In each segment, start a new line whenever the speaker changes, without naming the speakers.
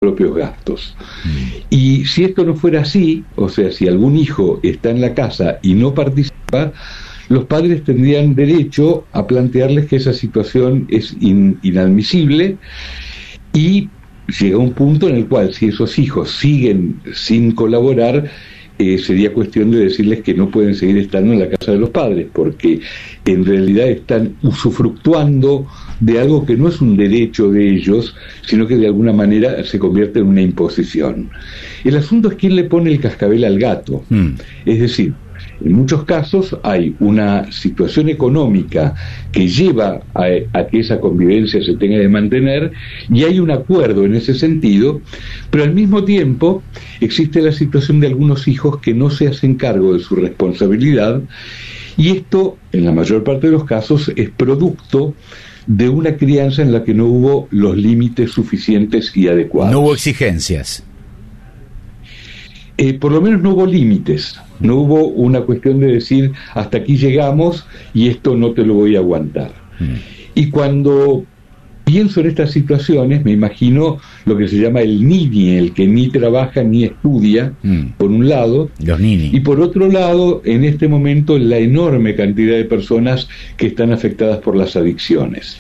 propios gastos. Y si esto no fuera así, o sea, si algún hijo está en la casa y no participa, los padres tendrían derecho a plantearles que esa situación es inadmisible, y llega un punto en el cual, si esos hijos siguen sin colaborar, sería cuestión de decirles que no pueden seguir estando en la casa de los padres, porque en realidad están usufructuando de algo que no es un derecho de ellos, sino que de alguna manera se convierte en una imposición. El asunto es quién le pone el cascabel al gato. Es decir, en muchos casos hay una situación económica que lleva a que esa convivencia se tenga de mantener, y hay un acuerdo en ese sentido, pero al mismo tiempo existe la situación de algunos hijos que no se hacen cargo de su responsabilidad, y esto, en la mayor parte de los casos, es producto de una crianza en la que no hubo los límites suficientes y adecuados.
No hubo exigencias.
Por lo menos no hubo límites, no hubo una cuestión de decir hasta aquí llegamos y esto no te lo voy a aguantar. Y cuando pienso en estas situaciones, me imagino lo que se llama el nini, el que ni trabaja ni estudia, por un lado,
los nini,
y por otro lado, en este momento, la enorme cantidad de personas que están afectadas por las adicciones.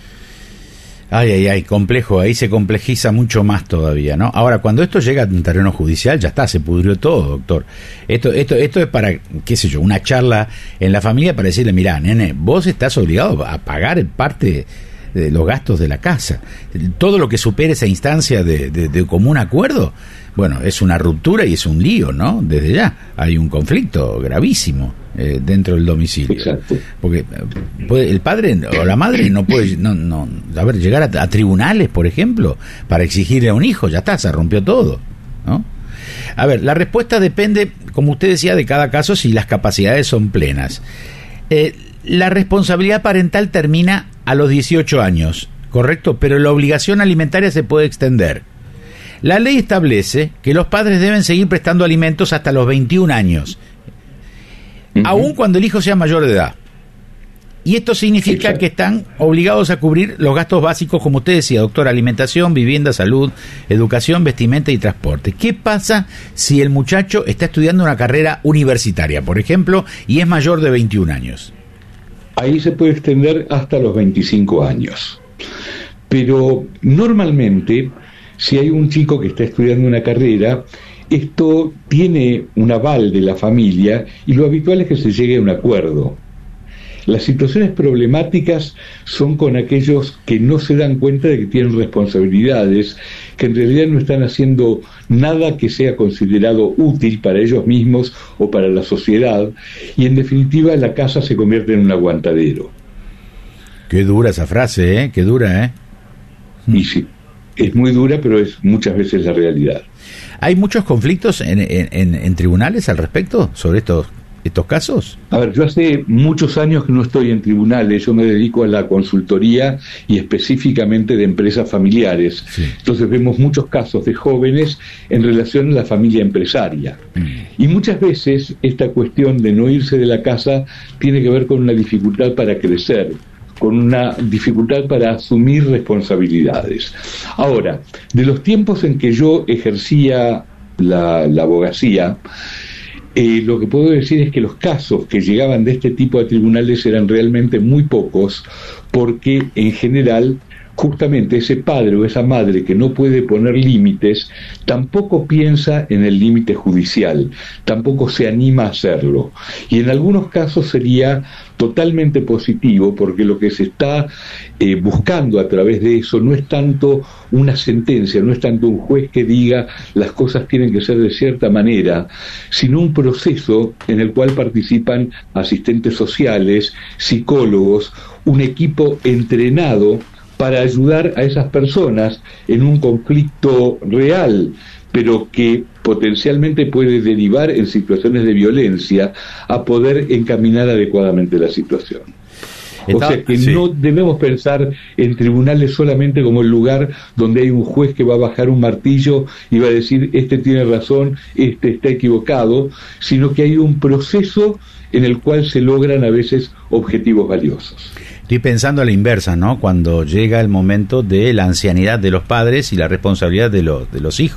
Ay, complejo, ahí se complejiza mucho más todavía, ¿no? Ahora, cuando esto llega a un terreno judicial, ya está, se pudrió todo, doctor. Esto es para, qué sé yo, una charla en la familia para decirle, mirá, nene, vos estás obligado a pagar parte de los gastos de la casa. Todo lo que supere esa instancia de común acuerdo, bueno, es una ruptura y es un lío, ¿no? Desde ya hay un conflicto gravísimo dentro del domicilio.
Exacto.
Porque el padre o la madre no puede llegar a tribunales, por ejemplo, para exigirle a un hijo. Ya está, se rompió todo, ¿no? A ver, la respuesta depende, como usted decía, de cada caso, si las capacidades son plenas. La responsabilidad parental termina a los 18 años, ¿correcto? Pero la obligación alimentaria se puede extender. La ley establece que los padres deben seguir prestando alimentos hasta los 21 años, aun cuando el hijo sea mayor de edad. Y esto significa que están obligados a cubrir los gastos básicos, como usted decía, doctor: alimentación, vivienda, salud, educación, vestimenta y transporte. ¿Qué pasa si el muchacho está estudiando una carrera universitaria, por ejemplo, y es mayor de 21 años?
Ahí se puede extender hasta los 25 años. Pero normalmente, si hay un chico que está estudiando una carrera, esto tiene un aval de la familia y lo habitual es que se llegue a un acuerdo. Las situaciones problemáticas son con aquellos que no se dan cuenta de que tienen responsabilidades, que en realidad no están haciendo nada que sea considerado útil para ellos mismos o para la sociedad, y en definitiva la casa se convierte en un aguantadero.
Qué dura esa frase, ¿eh? Qué dura, ¿eh?
Y sí, es muy dura, pero es muchas veces la realidad.
¿Hay muchos conflictos en tribunales al respecto sobre estos casos?
A ver, yo hace muchos años que no estoy en tribunales, yo me dedico a la consultoría y específicamente de empresas familiares. Sí. Entonces vemos muchos casos de jóvenes en relación a la familia empresaria. Y muchas veces esta cuestión de no irse de la casa tiene que ver con una dificultad para crecer, con una dificultad para asumir responsabilidades. Ahora, de los tiempos en que yo ejercía la abogacía, lo que puedo decir es que los casos que llegaban de este tipo a tribunales eran realmente muy pocos, porque en general justamente ese padre o esa madre que no puede poner límites tampoco piensa en el límite judicial, tampoco se anima a hacerlo, y en algunos casos sería totalmente positivo, porque lo que se está buscando a través de eso no es tanto una sentencia, no es tanto un juez que diga las cosas tienen que ser de cierta manera, sino un proceso en el cual participan asistentes sociales, psicólogos, un equipo entrenado para ayudar a esas personas en un conflicto real, pero que potencialmente puede derivar en situaciones de violencia, a poder encaminar adecuadamente la situación. O sea que sí, no debemos pensar en tribunales solamente como el lugar donde hay un juez que va a bajar un martillo y va a decir este tiene razón, este está equivocado, sino que hay un proceso en el cual se logran a veces objetivos valiosos.
Estoy pensando a la inversa, ¿no? Cuando llega el momento de la ancianidad de los padres y la responsabilidad de los hijos.